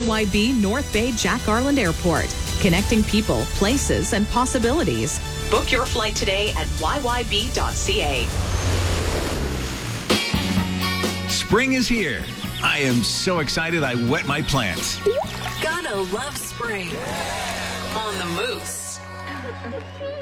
YYB North Bay Jack Garland Airport, connecting people, places, and possibilities. Book your flight today at yyb.ca. Spring is here. I am so excited I wet my plants. Gotta love spring on the Moose.